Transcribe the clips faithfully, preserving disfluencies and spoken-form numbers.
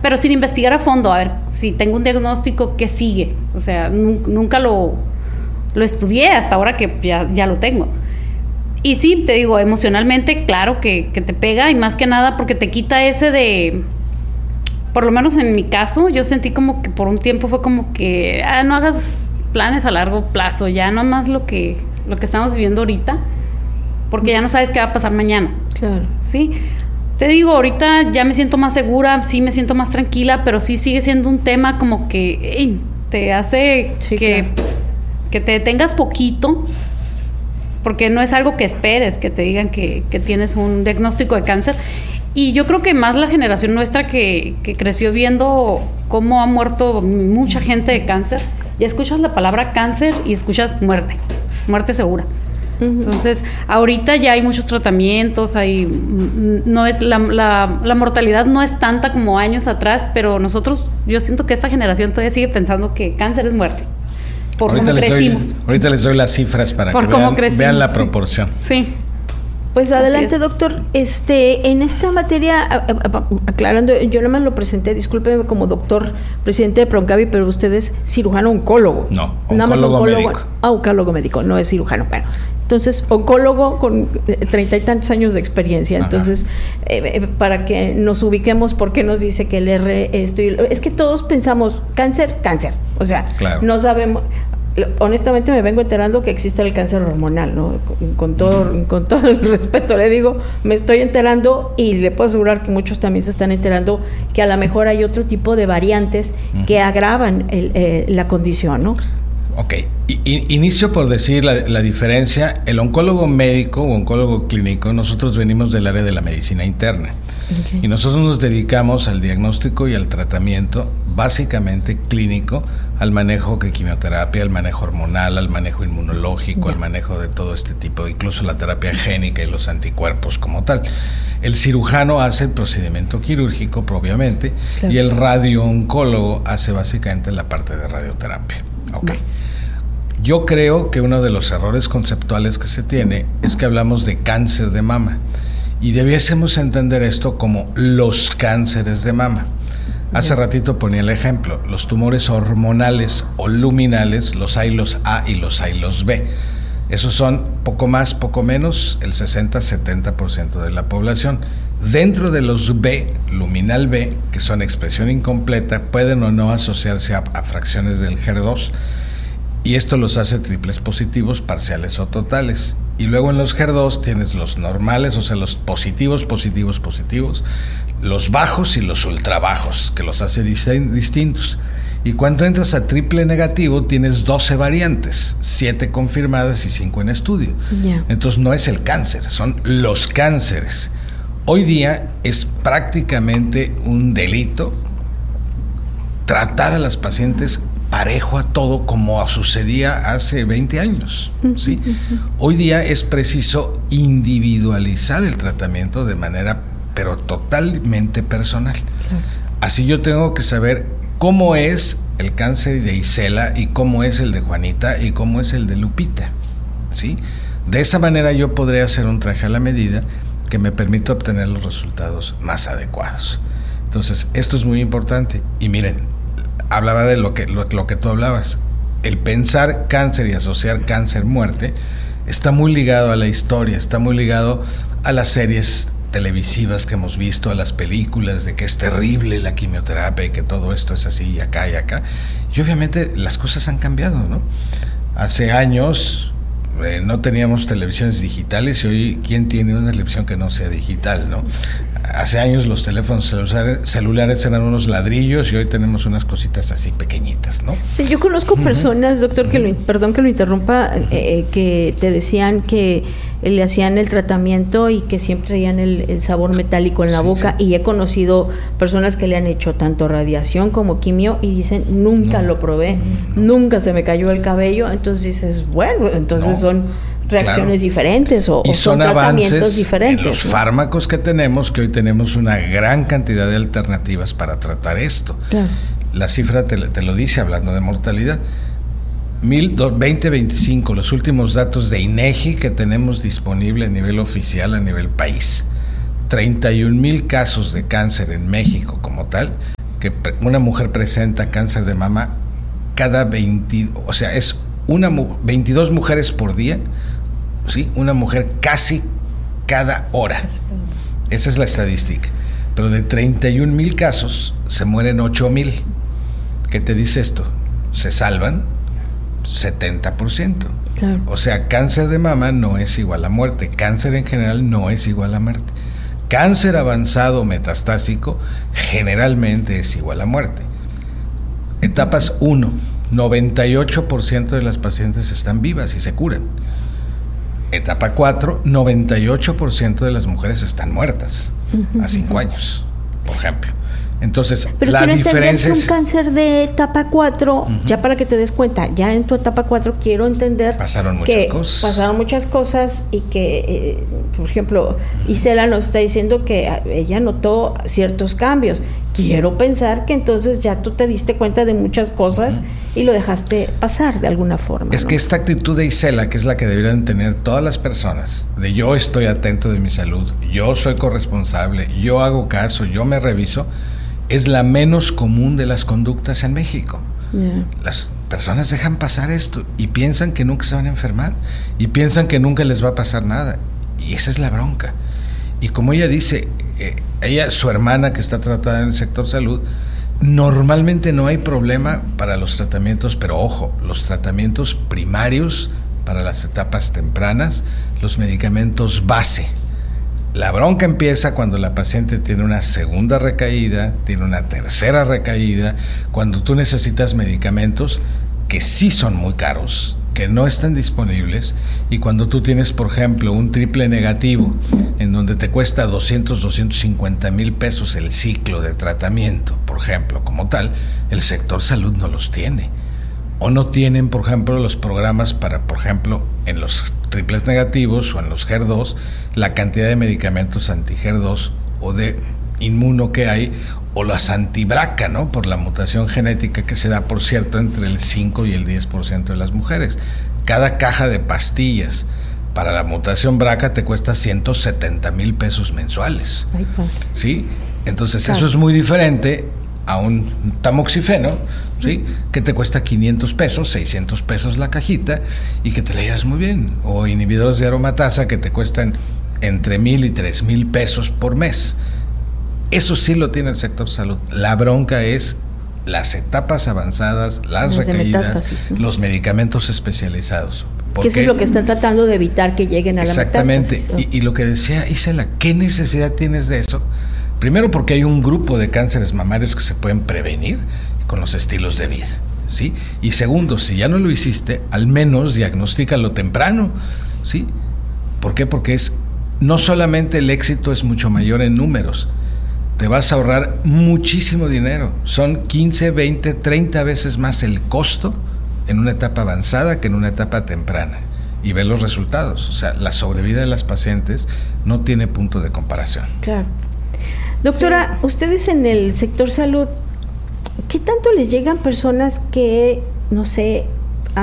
pero sin investigar a fondo, a ver, si tengo un diagnóstico, ¿qué sigue? O sea, nu- nunca lo, lo estudié hasta ahora que ya, ya lo tengo. Y sí, te digo, emocionalmente, claro que, que te pega, y más que nada porque te quita ese de... Por lo menos en mi caso, yo sentí como que por un tiempo fue como que, ah, no hagas planes a largo plazo, ya no más lo que, lo que estamos viviendo ahorita, porque ya no sabes qué va a pasar mañana. Claro. Sí. Te digo, ahorita ya me siento más segura, sí me siento más tranquila, pero sí sigue siendo un tema como que hey, te hace sí, que, claro. que te detengas poquito, porque no es algo que esperes, que te digan que, que tienes un diagnóstico de cáncer. Y yo creo que más la generación nuestra que, que creció viendo cómo ha muerto mucha gente de cáncer, ya escuchas la palabra cáncer y escuchas muerte, muerte segura. Entonces, ahorita ya hay muchos tratamientos, hay, no es la, la, la mortalidad no es tanta como años atrás, pero nosotros, yo siento que esta generación todavía sigue pensando que cáncer es muerte, por ahorita cómo les crecimos. Doy, ahorita les doy las cifras para por que cómo vean, vean la proporción. Sí. Pues adelante, doctor. Este, en esta materia, aclarando, yo nada más lo presenté, discúlpeme, como doctor, presidente de Proncavi, pero usted es cirujano oncólogo. No, nada más oncólogo oncólogo. médico. Ah, oncólogo médico, no es cirujano. Bueno, entonces, oncólogo con treinta y tantos años de experiencia. Ajá. Entonces, eh, para que nos ubiquemos, ¿por qué nos dice que el R, esto y, es que todos pensamos cáncer, cáncer. O sea, claro. No sabemos. Honestamente me vengo enterando que existe el cáncer hormonal, ¿no? Con, con todo con todo el respeto le digo, me estoy enterando y le puedo asegurar que muchos también se están enterando que a lo mejor hay otro tipo de variantes uh-huh. que agravan el, eh, la condición, ¿no? Ok, I, inicio por decir la, la diferencia. El oncólogo médico o oncólogo clínico, nosotros venimos del área de la medicina interna. Okay. Y nosotros nos dedicamos al diagnóstico y al tratamiento básicamente clínico, al manejo de quimioterapia, al manejo hormonal, al manejo inmunológico, yeah. al manejo de todo este tipo, incluso la terapia génica y los anticuerpos como tal. El cirujano hace el procedimiento quirúrgico propiamente, claro. y el radiooncólogo hace básicamente la parte de radioterapia. Ok. Yeah. Yo creo que uno de los errores conceptuales que se tiene es que hablamos de cáncer de mama y debiésemos entender esto como los cánceres de mama. Hace ratito ponía el ejemplo, los tumores hormonales o luminales, los hay los A y los hay los B. Esos son poco más, poco menos, el sesenta a setenta por ciento de la población. Dentro de los B, luminal B, que son expresión incompleta, pueden o no asociarse a, a fracciones del H E R dos, y esto los hace triples positivos, parciales o totales. Y luego en los H E R dos tienes los normales, o sea, los positivos, positivos, positivos, los bajos y los ultrabajos, que los hace distintos. Y cuando entras a triple negativo tienes doce variantes, siete confirmadas y cinco en estudio. Yeah. Entonces no es el cáncer, son los cánceres. Hoy día es prácticamente un delito tratar a las pacientes parejo a todo como sucedía hace veinte años, ¿sí? Hoy día es preciso individualizar el tratamiento de manera pero totalmente personal. Claro. Así yo tengo que saber cómo es el cáncer de Isela y cómo es el de Juanita y cómo es el de Lupita, ¿sí? De esa manera yo podré hacer un traje a la medida que me permita obtener los resultados más adecuados. Entonces, esto es muy importante. Y miren, hablaba de lo que, lo, lo que tú hablabas. El pensar cáncer y asociar cáncer-muerte está muy ligado a la historia, está muy ligado a las series televisivas que hemos visto, a las películas de que es terrible la quimioterapia y que todo esto es así y acá y acá. Y obviamente las cosas han cambiado, ¿no? Hace años eh, no teníamos televisiones digitales y hoy ¿quién tiene una televisión que no sea digital, no? Hace años los teléfonos celulares, celulares eran unos ladrillos y hoy tenemos unas cositas así pequeñitas, ¿no? Sí, yo conozco uh-huh. personas, doctor, que lo, perdón que lo interrumpa, eh, que te decían que le hacían el tratamiento y que siempre traían el, el sabor metálico en la sí, boca sí. Y he conocido personas que le han hecho tanto radiación como quimio y dicen, nunca no, lo probé, no. nunca se me cayó el cabello, entonces dices, bueno, entonces no. son reacciones claro. diferentes o, y o son, son tratamientos diferentes. En los ¿no? fármacos que tenemos, que hoy tenemos una gran cantidad de alternativas para tratar esto. Claro. La cifra te, te lo dice hablando de mortalidad. veinte veinticinco, los últimos datos de INEGI que tenemos disponible a nivel oficial, a nivel país. treinta y un mil casos de cáncer en México como tal, que una mujer presenta cáncer de mama cada veinte, o sea, es una veintidós mujeres por día, ¿sí? Una mujer casi cada hora. Esa es la estadística. Pero de treinta y un mil casos se mueren ocho mil. ¿Qué te dice esto? Se salvan setenta por ciento. Claro. O sea, cáncer de mama no es igual a muerte. Cáncer en general no es igual a muerte. Cáncer avanzado metastásico generalmente es igual a muerte. Etapas uno, noventa y ocho por ciento de las pacientes están vivas y se curan. Etapa cuatro, noventa y ocho por ciento de las mujeres están muertas uh-huh. a cinco años, por ejemplo. Entonces, pero la diferencia es un cáncer de etapa cuatro, uh-huh. ya para que te des cuenta, ya en tu etapa cuatro quiero entender pasaron muchas que cosas. pasaron muchas cosas y que, eh, por ejemplo, uh-huh. Isela nos está diciendo que ella notó ciertos cambios. Quiero pensar que entonces ya tú te diste cuenta de muchas cosas uh-huh. y lo dejaste pasar de alguna forma. Es ¿no? que esta actitud de Isela, que es la que deberían tener todas las personas, de yo estoy atento de mi salud, yo soy corresponsable, yo hago caso, yo me reviso, es la menos común de las conductas en México. Yeah. Las personas dejan pasar esto y piensan que nunca se van a enfermar y piensan que nunca les va a pasar nada, y esa es la bronca. Y como ella dice, eh, ella, su hermana que está tratada en el sector salud, normalmente no hay problema para los tratamientos, pero ojo, los tratamientos primarios para las etapas tempranas, los medicamentos base. La bronca empieza cuando la paciente tiene una segunda recaída, tiene una tercera recaída, cuando tú necesitas medicamentos que sí son muy caros, que no están disponibles, y cuando tú tienes, por ejemplo, un triple negativo, en donde te cuesta doscientos, doscientos cincuenta mil pesos el ciclo de tratamiento, por ejemplo, como tal, el sector salud no los tiene. O no tienen, por ejemplo, los programas para, por ejemplo, en los triples negativos o en los G E R dos, la cantidad de medicamentos anti-G E R dos o de inmuno que hay, o las anti-BRCA, ¿no? Por la mutación genética que se da, por cierto, entre el cinco y el diez por ciento de las mujeres. Cada caja de pastillas para la mutación BRCA te cuesta ciento setenta mil pesos mensuales. Ay, ¿sí? Entonces, claro, eso es muy diferente a un tamoxifeno, ¿sí? Que te cuesta quinientos pesos, seiscientos pesos la cajita y que te la llevas muy bien. O inhibidores de aromatasa que te cuestan entre mil y tres mil pesos por mes. Eso sí lo tiene el sector salud. La bronca es las etapas avanzadas, las los recaídas, ¿no? Los medicamentos especializados. Que eso es lo que están tratando de evitar que lleguen a la metástasis. Exactamente. Y, y lo que decía Isela, ¿qué necesidad tienes de eso? Primero, porque hay un grupo de cánceres mamarios que se pueden prevenir con los estilos de vida, ¿sí? Y segundo, si ya no lo hiciste, al menos diagnostícalo temprano, ¿sí? ¿Por qué? Porque es, no solamente el éxito es mucho mayor en números, te vas a ahorrar muchísimo dinero. Son quince, veinte, treinta veces más el costo en una etapa avanzada que en una etapa temprana. Y ver los resultados. O sea, la sobrevida de las pacientes no tiene punto de comparación. Claro. Doctora, sí, ustedes en el sector salud, ¿qué tanto les llegan personas que, no sé, a,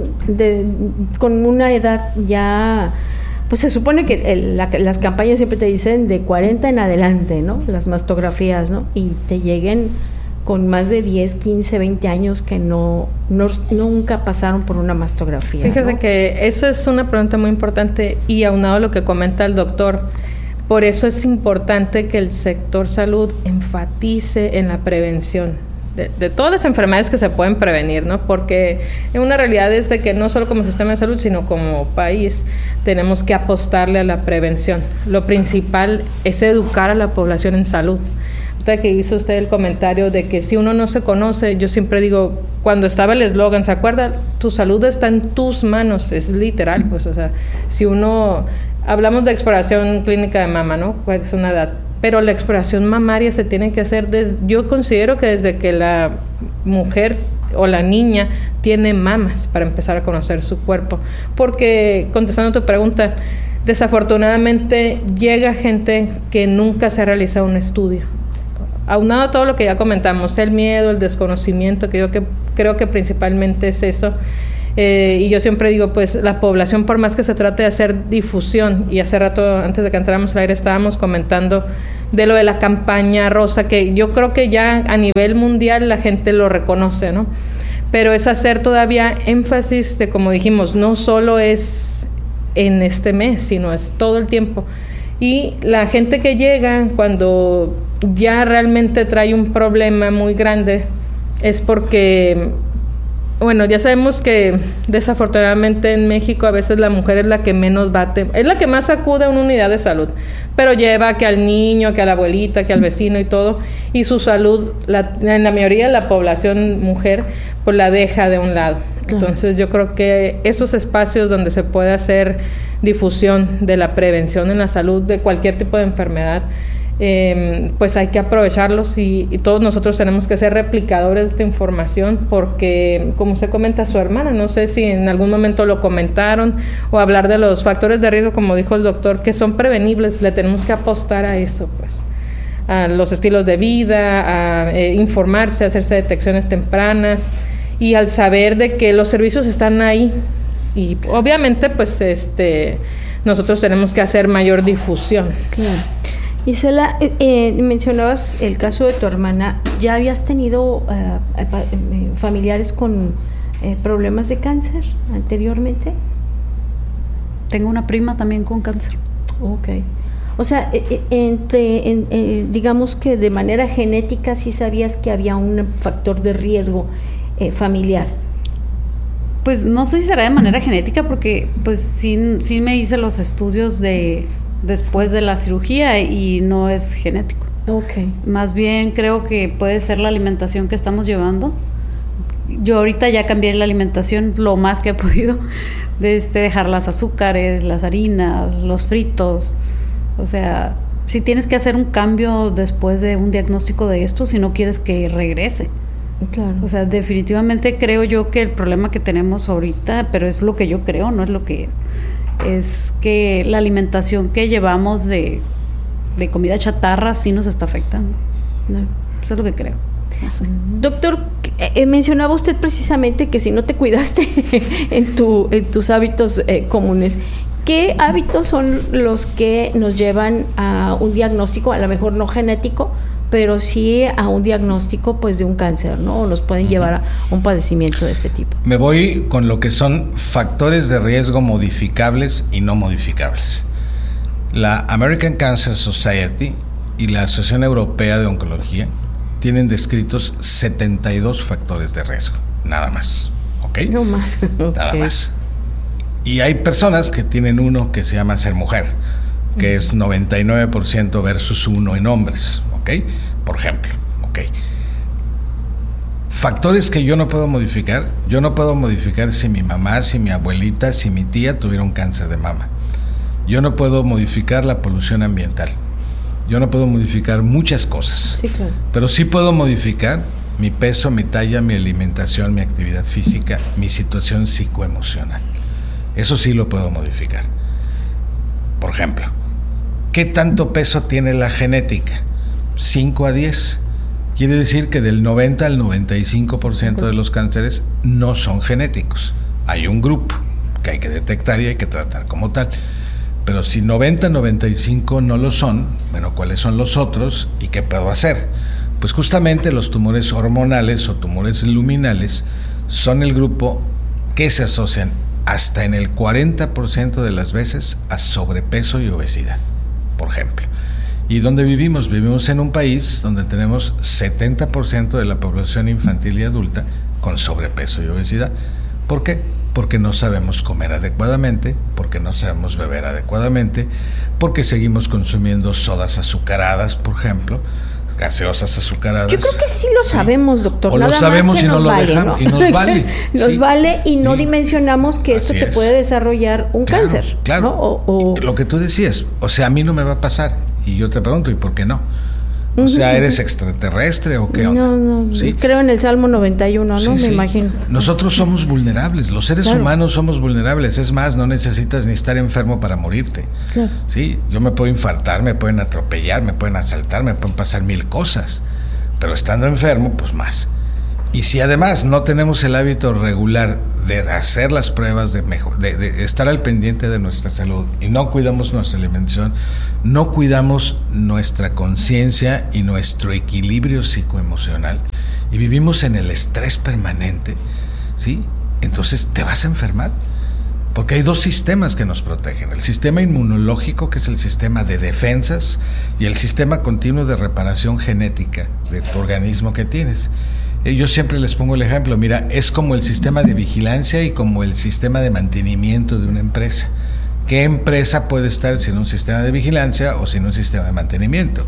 de, con una edad ya, pues se supone que el, la, las campañas siempre te dicen de cuarenta en adelante, ¿no? Las mastografías, ¿no? Y te lleguen con más de diez, quince, veinte años que no, no nunca pasaron por una mastografía. Fíjese, ¿no? que esa es una pregunta muy importante y aunado a lo que comenta el doctor. Por eso es importante que el sector salud enfatice en la prevención de, de todas las enfermedades que se pueden prevenir, ¿no? Porque en una realidad es de que no solo como sistema de salud, sino como país, tenemos que apostarle a la prevención. Lo principal es educar a la población en salud. Usted que hizo usted el comentario de que si uno no se conoce, yo siempre digo, cuando estaba el eslogan, ¿se acuerda? Tu salud está en tus manos, es literal, pues, o sea, si uno... Hablamos de exploración clínica de mama, ¿no? Pues es una edad. Pero la exploración mamaria se tiene que hacer desde, yo considero que desde que la mujer o la niña tiene mamas para empezar a conocer su cuerpo. Porque, contestando tu pregunta, desafortunadamente llega gente que nunca se ha realizado un estudio. Aunado a todo lo que ya comentamos, el miedo, el desconocimiento, que yo que, creo que principalmente es eso. Eh, y yo siempre digo, pues la población, por más que se trate de hacer difusión, y hace rato, antes de que entráramos al aire, estábamos comentando de lo de la campaña rosa, que yo creo que ya a nivel mundial la gente lo reconoce, ¿no? Pero es hacer todavía énfasis de, como dijimos, no solo es en este mes, sino es todo el tiempo. Y la gente que llega cuando ya realmente trae un problema muy grande es porque, bueno, ya sabemos que desafortunadamente en México a veces la mujer es la que menos bate, es la que más acude a una unidad de salud, pero lleva que al niño, que a la abuelita, que al vecino y todo, y su salud, la, en la mayoría de la población mujer, pues la deja de un lado. Entonces yo creo que esos espacios donde se puede hacer difusión de la prevención en la salud de cualquier tipo de enfermedad, Eh, pues hay que aprovecharlos y, y todos nosotros tenemos que ser replicadores de esta información, porque como usted comenta, su hermana, no sé si en algún momento lo comentaron, o hablar de los factores de riesgo, como dijo el doctor, que son prevenibles. Le tenemos que apostar a eso, pues, a los estilos de vida, a eh, informarse, a hacerse detecciones tempranas, y al saber de que los servicios están ahí, y obviamente pues este nosotros tenemos que hacer mayor difusión. Claro. Gisela, eh, eh, mencionabas el caso de tu hermana. ¿Ya habías tenido uh, eh, familiares con eh, problemas de cáncer anteriormente? Tengo una prima también con cáncer. Ok. O sea, eh, entre, en, eh, digamos que de manera genética sí sabías que había un factor de riesgo eh, familiar. Pues no sé si será de manera genética, porque pues sí, sí me hice los estudios de después de la cirugía y no es genético. Okay. Más bien creo que puede ser la alimentación que estamos llevando. Yo ahorita ya cambié la alimentación lo más que he podido, de este, dejar las azúcares, las harinas, los fritos. O sea, sí tienes que hacer un cambio después de un diagnóstico de esto si no quieres que regrese. Claro. O sea, definitivamente creo yo que el problema que tenemos ahorita, pero es lo que yo creo, no es lo que es, es que la alimentación que llevamos de, de comida chatarra sí nos está afectando. No. Eso es lo que creo. No sé. Doctor, eh, mencionaba usted precisamente que si no te cuidaste en, tu, en tus hábitos eh, comunes, ¿qué hábitos son los que nos llevan a un diagnóstico, a lo mejor no genético, pero sí a un diagnóstico pues de un cáncer, ¿no? O nos pueden uh-huh. llevar a un padecimiento de este tipo? Me voy con lo que son factores de riesgo modificables y no modificables. La American Cancer Society y la Asociación Europea de Oncología tienen descritos setenta y dos factores de riesgo, nada más, ¿ok? No más. Okay. Nada más. Y hay personas que tienen uno que se llama ser mujer, que uh-huh. es noventa y nueve por ciento versus uno en hombres, ¿ok? Por ejemplo, ¿ok? Factores que yo no puedo modificar. Yo no puedo modificar si mi mamá, si mi abuelita, si mi tía tuvieron cáncer de mama. Yo no puedo modificar la polución ambiental. Yo no puedo modificar muchas cosas. Sí, claro. Pero sí puedo modificar mi peso, mi talla, mi alimentación, mi actividad física, mi situación psicoemocional. Eso sí lo puedo modificar. Por ejemplo, ¿qué tanto peso tiene la genética? cinco a diez. Quiere decir que del noventa al noventa y cinco por ciento de los cánceres no son genéticos. Hay un grupo que hay que detectar y hay que tratar como tal. Pero si noventa, noventa y cinco no lo son, bueno, ¿cuáles son los otros y qué puedo hacer? Pues justamente los tumores hormonales o tumores luminales son el grupo que se asocian hasta en el cuarenta por ciento de las veces a sobrepeso y obesidad, por ejemplo. ¿Y dónde vivimos? Vivimos en un país donde tenemos setenta por ciento de la población infantil y adulta con sobrepeso y obesidad. ¿Por qué? Porque no sabemos comer adecuadamente, porque no sabemos beber adecuadamente, porque seguimos consumiendo sodas azucaradas, por ejemplo, gaseosas azucaradas. Yo creo que sí lo sabemos, doctor. O Nada lo sabemos más que y no nos lo vale, dejamos, ¿no? y nos vale. Nos sí. vale y no sí. dimensionamos que esto Así te es. puede desarrollar un claro, cáncer. Claro, ¿no? o, o... lo que tú decías, o sea, a mí no me va a pasar. Y yo te pregunto, ¿y por qué no? O sea, ¿eres extraterrestre o qué onda? No, no, ¿sí? Creo en el Salmo noventa y uno, ¿no? Sí, Me sí. imagino. Nosotros somos vulnerables, los seres Claro. humanos somos vulnerables, es más, no necesitas ni estar enfermo para morirte. Claro. Sí, yo me puedo infartar, me pueden atropellar, me pueden asaltar, me pueden pasar mil cosas, pero estando enfermo, pues más. Y si además no tenemos el hábito regular de hacer las pruebas, de, mejor, de, de estar al pendiente de nuestra salud y no cuidamos nuestra alimentación, no cuidamos nuestra conciencia y nuestro equilibrio psicoemocional y vivimos en el estrés permanente, ¿sí? Entonces te vas a enfermar. Porque hay dos sistemas que nos protegen, el sistema inmunológico, que es el sistema de defensas, y el sistema continuo de reparación genética de tu organismo que tienes. Yo siempre les pongo el ejemplo, mira, es como el sistema de vigilancia y como el sistema de mantenimiento de una empresa. ¿Qué empresa puede estar sin un sistema de vigilancia o sin un sistema de mantenimiento?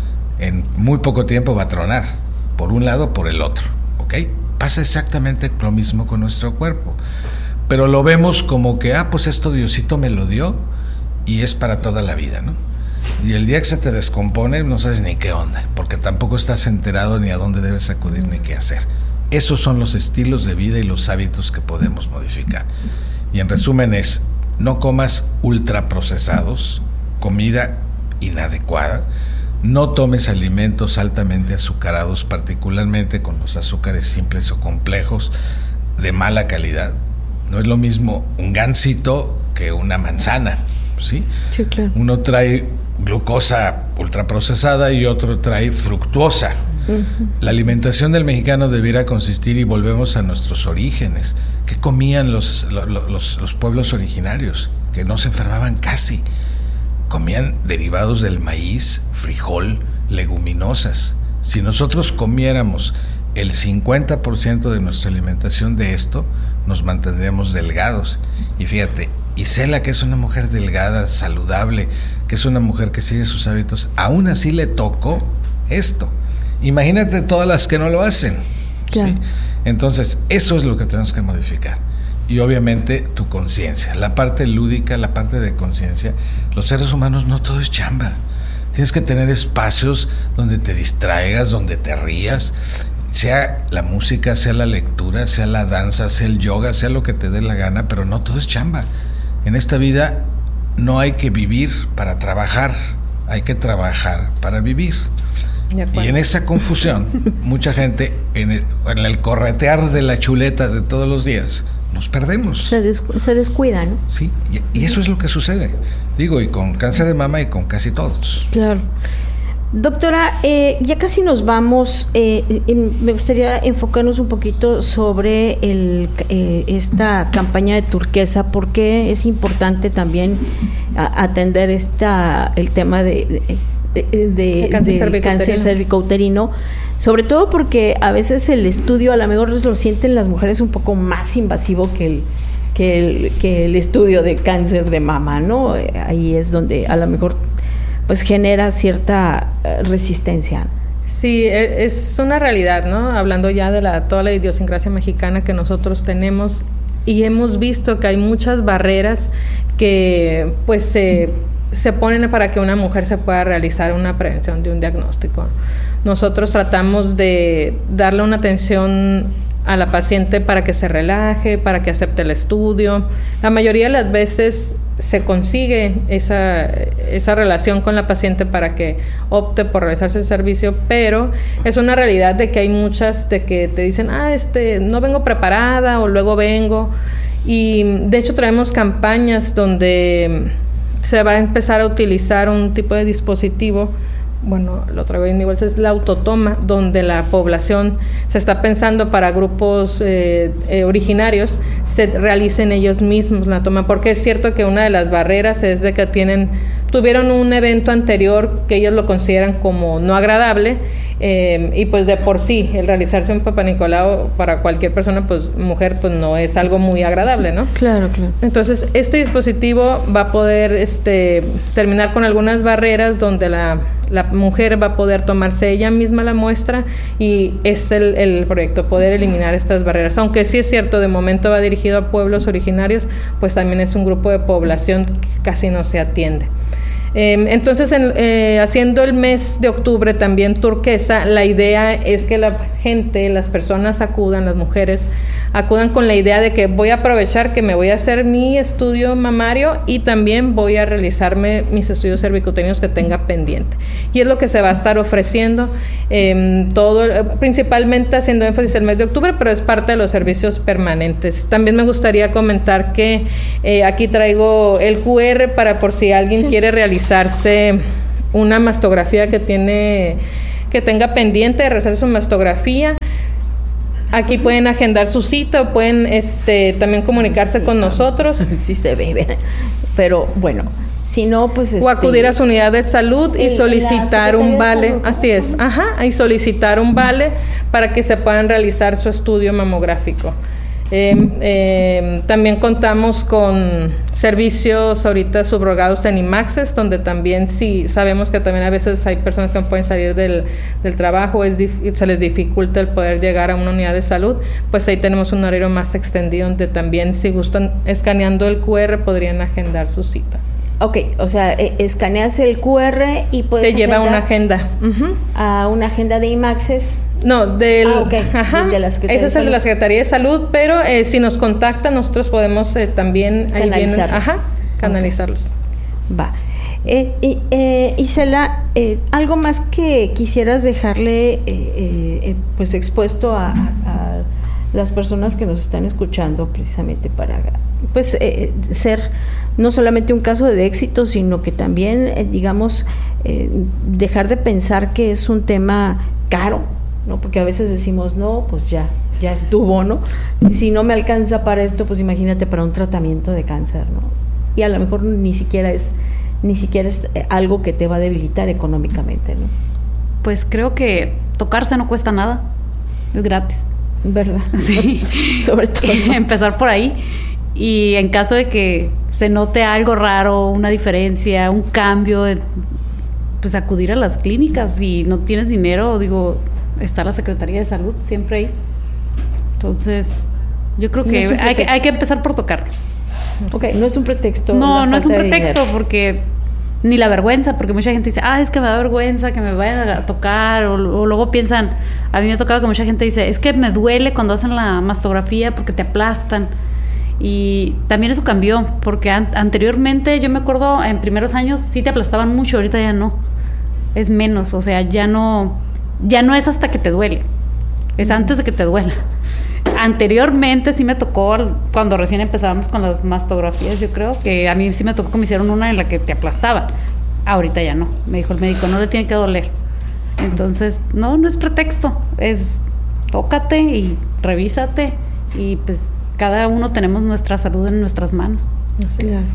En muy poco tiempo va a tronar, por un lado o por el otro, ¿ok? Pasa exactamente lo mismo con nuestro cuerpo. Pero lo vemos como que, ah, pues esto Diosito me lo dio y es para toda la vida, ¿no? Y el día que se te descompone no sabes ni qué onda, porque tampoco estás enterado ni a dónde debes acudir ni qué hacer. Esos son los estilos de vida y los hábitos que podemos modificar. Y en resumen es, no comas ultraprocesados, comida inadecuada, no tomes alimentos altamente azucarados, particularmente con los azúcares simples o complejos de mala calidad. No es lo mismo un gansito que una manzana, ¿sí? Sí, claro. Uno trae glucosa ultraprocesada y otro trae fructuosa. Uh-huh. La alimentación del mexicano debiera consistir, y volvemos a nuestros orígenes, ¿qué comían los, los, los, los pueblos originarios? Que no se enfermaban casi. Comían derivados del maíz, frijol, leguminosas. Si nosotros comiéramos el cincuenta por ciento de nuestra alimentación de esto, nos mantendríamos delgados. Y fíjate, Isela, que es una mujer delgada, saludable, que es una mujer que sigue sus hábitos, aún así le tocó esto. Imagínate todas las que no lo hacen. Claro. ¿Sí? Entonces, eso es lo que tenemos que modificar. Y obviamente tu conciencia, la parte lúdica, la parte de conciencia. Los seres humanos no todo es chamba. Tienes que tener espacios donde te distraigas, donde te rías, sea la música, sea la lectura, sea la danza, sea el yoga, sea lo que te dé la gana, pero no todo es chamba. En esta vida no hay que vivir para trabajar, hay que trabajar para vivir. Y en esa confusión, mucha gente, en el, en el corretear de la chuleta de todos los días, nos perdemos. Se, descu- se descuida, ¿no? Sí, y, y eso es lo que sucede. Digo, y con cáncer de mama y con casi todos. Claro. Doctora, eh, ya casi nos vamos. Eh, me gustaría enfocarnos un poquito sobre el, eh, esta campaña de Turquesa, porque es importante también a, atender esta el tema de, de, de, de cáncer, del cáncer cervicouterino, sobre todo porque a veces el estudio a lo mejor lo sienten las mujeres un poco más invasivo que el que el, que el estudio de cáncer de mama, ¿no? Ahí es donde a lo mejor pues genera cierta resistencia. Sí, es una realidad, ¿no? Hablando ya de la, toda la idiosincrasia mexicana que nosotros tenemos, y hemos visto que hay muchas barreras que pues se, se ponen para que una mujer se pueda realizar una prevención de un diagnóstico. Nosotros tratamos de darle una atención a la paciente para que se relaje, para que acepte el estudio. La mayoría de las veces se consigue esa, esa relación con la paciente para que opte por realizarse el servicio, pero es una realidad de que hay muchas de que te dicen, ah, este, no vengo preparada o luego vengo. Y de hecho traemos campañas donde se va a empezar a utilizar un tipo de dispositivo. Bueno, lo traigo en mi bolsa, es la autotoma, donde la población se está pensando para grupos eh, eh, originarios, se realicen ellos mismos la toma, porque es cierto que una de las barreras es de que tienen, tuvieron un evento anterior que ellos lo consideran como no agradable, eh, y pues de por sí, el realizarse un Papá Nicolau para cualquier persona, pues mujer, pues no es algo muy agradable, ¿no? Claro, claro. Entonces, este dispositivo va a poder este, terminar con algunas barreras donde la La mujer va a poder tomarse ella misma la muestra, y es el, el proyecto, poder eliminar estas barreras. Aunque sí es cierto, de momento va dirigido a pueblos originarios, pues también es un grupo de población que casi no se atiende. Eh, entonces, en, eh, haciendo el mes de octubre también turquesa, la idea es que la gente, las personas acudan, las mujeres, acudan con la idea de que voy a aprovechar que me voy a hacer mi estudio mamario y también voy a realizarme mis estudios cervicutáneos que tenga pendiente. Y es lo que se va a estar ofreciendo, eh, todo, principalmente haciendo énfasis el mes de octubre, pero es parte de los servicios permanentes. También me gustaría comentar que eh, aquí traigo el cu erre para por si alguien sí. quiere realizar una mastografía que tiene que tenga pendiente de realizar su mastografía. Aquí pueden agendar su cita o pueden este también comunicarse con nosotros. Sí se ve, pero bueno, si no, pues este, o acudir a su unidad de salud y solicitar un vale, así es, ajá, y solicitar un vale para que se puedan realizar su estudio mamográfico. Eh, eh, también contamos con servicios ahorita subrogados en IMAXES, donde también sí sabemos que también a veces hay personas que no pueden salir del, del trabajo, es dif- se les dificulta el poder llegar a una unidad de salud, pues ahí tenemos un horario más extendido donde también si gustan escaneando el cu erre podrían agendar su cita. Ok, o sea, eh, escaneas el cu erre y puedes te lleva una agenda uh-huh. a una agenda de IMAXES. No, del, ah, okay. ajá, de la Secretaría ese es el de la Secretaría de Salud, pero eh, si nos contactan nosotros podemos eh, también canalizarlos. Ahí vienen, ajá, canalizarlos. Okay. Va. Eh, y, eh, Isela, eh, algo más que quisieras dejarle eh, eh, pues expuesto a, a las personas que nos están escuchando precisamente para pues eh, ser no solamente un caso de éxito, sino que también eh, digamos eh, dejar de pensar que es un tema caro, ¿no? Porque a veces decimos, no, pues ya, ya estuvo, ¿no? Y si no me alcanza para esto, pues imagínate para un tratamiento de cáncer, ¿no? Y a lo mejor ni siquiera es ni siquiera es algo que te va a debilitar económicamente, ¿no? Pues creo que tocarse no cuesta nada, es gratis. ¿Verdad? Sí. Sobre todo. Empezar por ahí. Y en caso de que se note algo raro, una diferencia, un cambio, pues acudir a las clínicas. Si no tienes dinero, digo, está la Secretaría de Salud siempre ahí. Entonces, yo creo que, no hay, que hay que empezar por tocarlos. Ok, no es un pretexto. No, no es un pretexto porque ni la vergüenza, porque mucha gente dice, ah, es que me da vergüenza que me vayan a tocar, o, o luego piensan, a mí me ha tocado que mucha gente dice, es que me duele cuando hacen la mastografía porque te aplastan. Y también eso cambió, porque an- anteriormente yo me acuerdo en primeros años sí te aplastaban mucho, ahorita ya no, es menos, o sea, ya no, ya no es hasta que te duele, es antes de que te duela. Anteriormente sí me tocó, cuando recién empezábamos con las mastografías, yo creo que a mí sí me tocó que me hicieron una en la que te aplastaban, ahorita ya no, me dijo el médico, no le tiene que doler. Entonces, no, no es pretexto, es tócate y revísate y pues cada uno tenemos nuestra salud en nuestras manos. Así es.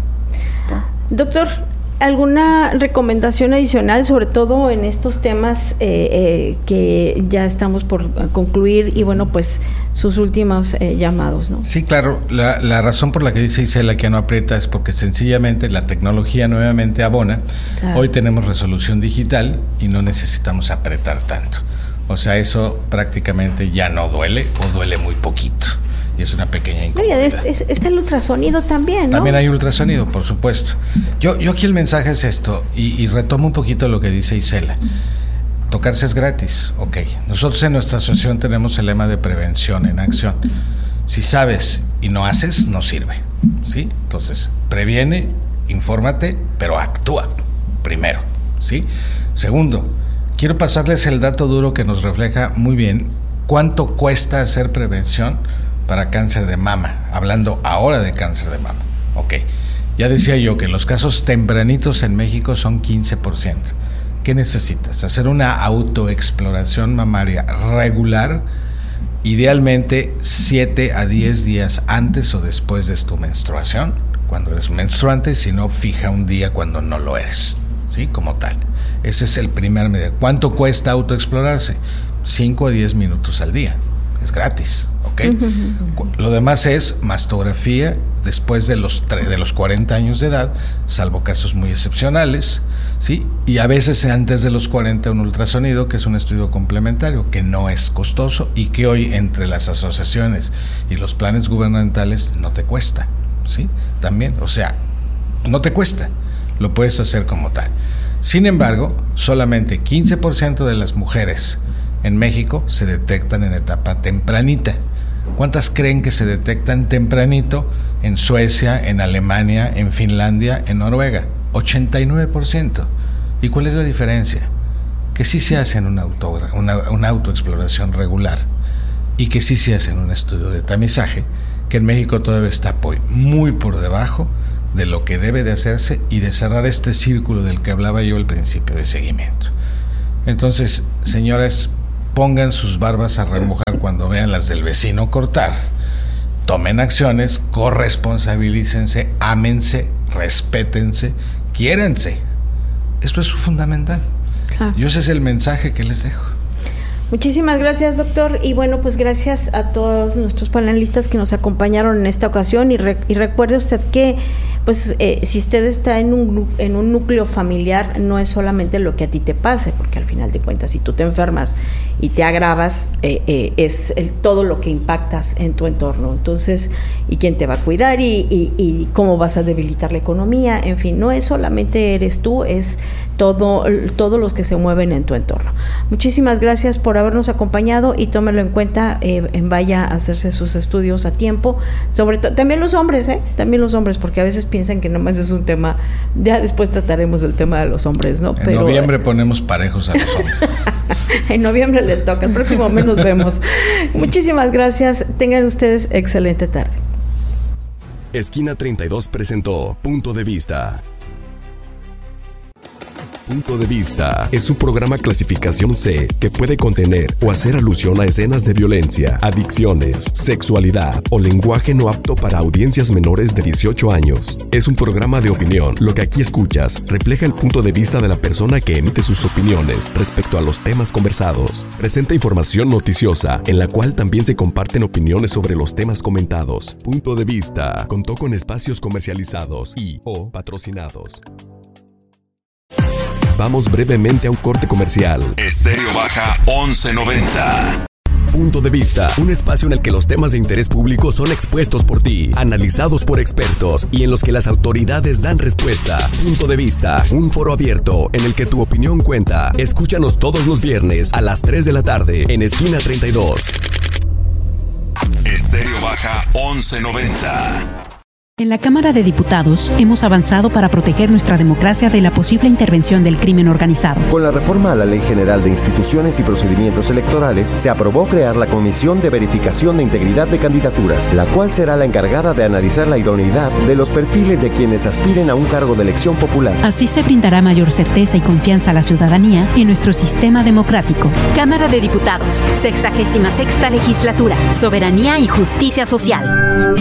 Doctor, ¿alguna recomendación adicional, sobre todo en estos temas eh, eh, que ya estamos por concluir y bueno, pues sus últimos eh, llamados, ¿no? Sí, claro. La, la razón por la que dice Isela que no aprieta es porque sencillamente la tecnología nuevamente abona. Claro. Hoy tenemos resolución digital y no necesitamos apretar tanto. O sea, eso prácticamente ya no duele o duele muy poquito. Y es una pequeña incomodidad. Oye, está el ultrasonido también, ¿no? También hay ultrasonido, por supuesto. Yo, yo aquí el mensaje es esto, y, y retomo un poquito lo que dice Isela. Tocarse es gratis, ok. Nosotros en nuestra asociación tenemos el lema de prevención en acción. Si sabes y no haces, no sirve, ¿sí? Entonces, previene, infórmate, pero actúa primero, ¿sí? Segundo, quiero pasarles el dato duro que nos refleja muy bien cuánto cuesta hacer prevención para cáncer de mama, hablando ahora de cáncer de mama. Ok, ya decía yo que los casos tempranitos en México son quince por ciento. ¿Qué necesitas? Hacer una autoexploración mamaria regular, idealmente siete a diez días antes o después de tu menstruación, cuando eres menstruante, si no, fija un día cuando no lo eres, ¿sí? Como tal. Ese es el primer medio. ¿Cuánto cuesta autoexplorarse? cinco a diez minutos al día. Es gratis, ¿ok? Uh-huh. Lo demás es mastografía después de los, tre- de los cuarenta años de edad, salvo casos muy excepcionales, ¿sí? Y a veces antes de los cuarenta un ultrasonido, que es un estudio complementario, que no es costoso y que hoy entre las asociaciones y los planes gubernamentales no te cuesta, ¿sí? También, o sea, no te cuesta. lo puedes hacer como tal. Sin embargo, solamente quince por ciento de las mujeres en México se detectan en etapa tempranita. ¿Cuántas creen que se detectan tempranito en Suecia, en Alemania, en Finlandia, en Noruega? ochenta y nueve por ciento. ¿Y cuál es la diferencia? Que sí se hacen una, auto, una, una autoexploración regular y que sí se hacen un estudio de tamizaje, que en México todavía está muy por debajo de lo que debe de hacerse y de cerrar este círculo del que hablaba yo al principio de seguimiento. Entonces, señoras, pongan sus barbas a remojar cuando vean las del vecino cortar, tomen acciones, corresponsabilícense, ámense, respétense, quiéranse. Esto es fundamental. Claro. Y ese es el mensaje que les dejo. Muchísimas gracias, doctor. Y bueno, pues gracias a todos nuestros panelistas que nos acompañaron en esta ocasión. Y, re, y recuerde usted que, pues, eh, si usted está en un, en un núcleo familiar, no es solamente lo que a ti te pase, porque al final de cuentas, si tú te enfermas y te agravas, eh, eh, es el, todo lo que impactas en tu entorno. Entonces, ¿y quién te va a cuidar? Y, y, y cómo vas a debilitar la economía. En fin, no es solamente eres tú, es todo, todos los que se mueven en tu entorno. Muchísimas gracias por habernos acompañado y tómelo en cuenta, eh, vaya a hacerse sus estudios a tiempo, sobre todo, también los hombres, ¿eh? También los hombres, porque a veces piensan que nomás es un tema, ya después trataremos del tema de los hombres, ¿no? En Pero, noviembre ponemos parejos a los hombres. En noviembre les toca, el próximo mes nos vemos. Muchísimas gracias, tengan ustedes excelente tarde. Esquina treinta y dos presentó Punto de Vista. Punto de Vista es un programa clasificación C que puede contener o hacer alusión a escenas de violencia, adicciones, sexualidad o lenguaje no apto para audiencias menores de dieciocho años. Es un programa de opinión. Lo que aquí escuchas refleja el punto de vista de la persona que emite sus opiniones respecto a los temas conversados. Presenta información noticiosa en la cual también se comparten opiniones sobre los temas comentados. Punto de Vista contó con espacios comercializados y o patrocinados. Vamos brevemente a un corte comercial. Estéreo Baja once noventa. Punto de Vista, un espacio en el que los temas de interés público son expuestos por ti, analizados por expertos y en los que las autoridades dan respuesta. Punto de Vista, un foro abierto en el que tu opinión cuenta. Escúchanos todos los viernes a las tres de la tarde en Esquina treinta y dos. Estéreo Baja once noventa. En la Cámara de Diputados hemos avanzado para proteger nuestra democracia de la posible intervención del crimen organizado. Con la reforma a la Ley General de Instituciones y Procedimientos Electorales, se aprobó crear la Comisión de Verificación de Integridad de Candidaturas, la cual será la encargada de analizar la idoneidad de los perfiles de quienes aspiren a un cargo de elección popular. Así se brindará mayor certeza y confianza a la ciudadanía en nuestro sistema democrático. Cámara de Diputados, sexagésima sexta legislatura, soberanía y justicia social.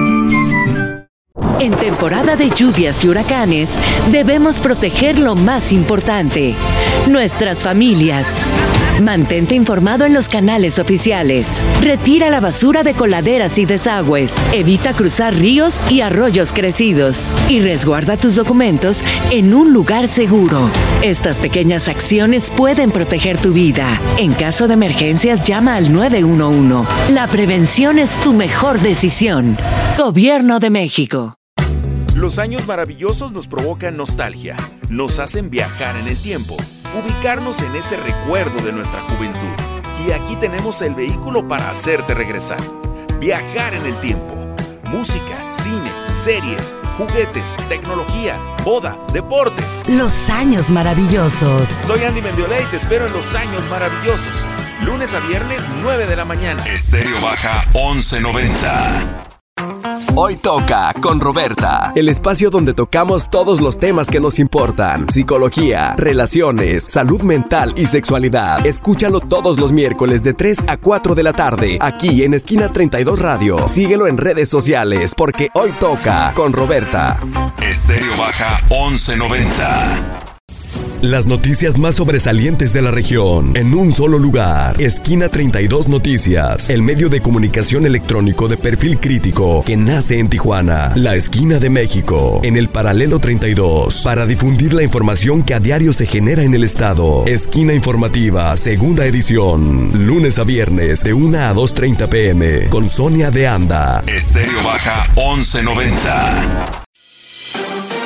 En temporada de lluvias y huracanes, debemos proteger lo más importante, nuestras familias. Mantente informado en los canales oficiales. Retira la basura de coladeras y desagües. Evita cruzar ríos y arroyos crecidos. Y resguarda tus documentos en un lugar seguro. Estas pequeñas acciones pueden proteger tu vida. En caso de emergencias, llama al nueve uno uno. La prevención es tu mejor decisión. Gobierno de México. Los años maravillosos nos provocan nostalgia, nos hacen viajar en el tiempo, ubicarnos en ese recuerdo de nuestra juventud. Y aquí tenemos el vehículo para hacerte regresar. Viajar en el tiempo. Música, cine, series, juguetes, tecnología, moda, deportes. Los años maravillosos. Soy Andy Mendiola y te espero en Los Años Maravillosos. Lunes a viernes, nueve de la mañana. Estéreo Baja once noventa. Hoy toca con Roberta, el espacio donde tocamos todos los temas que nos importan: psicología, relaciones, salud mental y sexualidad. Escúchalo todos los miércoles de tres a cuatro de la tarde, aquí en Esquina treinta y dos Radio. Síguelo en redes sociales, porque hoy toca con Roberta. Estéreo Baja once noventa. Las noticias más sobresalientes de la región en un solo lugar. Esquina treinta y dos Noticias, el medio de comunicación electrónico de perfil crítico que nace en Tijuana, la esquina de México, en el paralelo treinta y dos, para difundir la información que a diario se genera en el estado. Esquina Informativa, segunda edición, lunes a viernes de una a dos treinta pm, con Sonia de Anda. Estéreo Baja once noventa.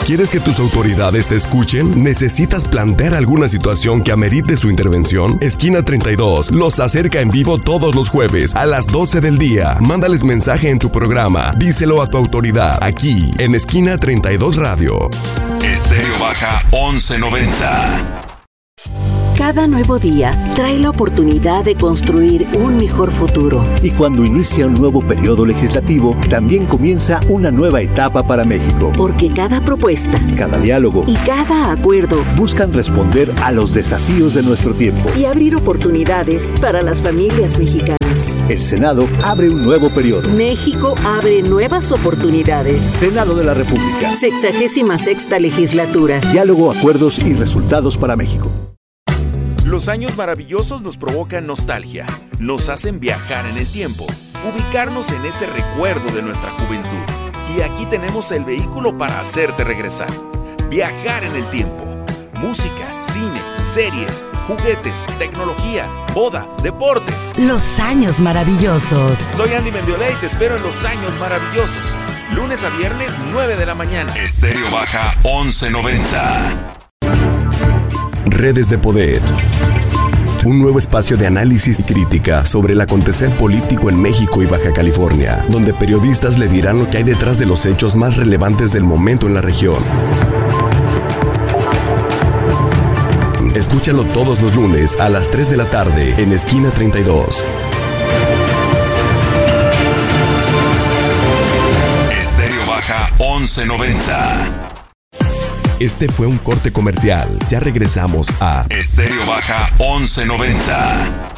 ¿Quieres que tus autoridades te escuchen? ¿Necesitas plantear alguna situación que amerite su intervención? Esquina treinta y dos los acerca en vivo todos los jueves a las doce del día. Mándales mensaje en tu programa. Díselo a tu autoridad aquí en Esquina treinta y dos Radio. Estéreo Baja once noventa. Cada nuevo día trae la oportunidad de construir un mejor futuro. Y cuando inicia un nuevo periodo legislativo, también comienza una nueva etapa para México. Porque cada propuesta, cada diálogo y cada acuerdo buscan responder a los desafíos de nuestro tiempo y abrir oportunidades para las familias mexicanas. El Senado abre un nuevo periodo. México abre nuevas oportunidades. Senado de la República. Sexagésima sexta legislatura. Diálogo, acuerdos y resultados para México. Los años maravillosos nos provocan nostalgia, nos hacen viajar en el tiempo, ubicarnos en ese recuerdo de nuestra juventud. Y aquí tenemos el vehículo para hacerte regresar. Viajar en el tiempo. Música, cine, series, juguetes, tecnología, boda, deportes. Los años maravillosos. Soy Andy Mendiola y te espero en Los Años Maravillosos. Lunes a viernes, nueve de la mañana. Estéreo Baja once noventa. Redes de Poder. Un nuevo espacio de análisis y crítica sobre el acontecer político en México y Baja California, donde periodistas le dirán lo que hay detrás de los hechos más relevantes del momento en la región. Escúchalo todos los lunes a las tres de la tarde en Esquina treinta y dos. Estéreo Baja once noventa. Este fue un corte comercial. Ya regresamos a Estéreo Baja once noventa.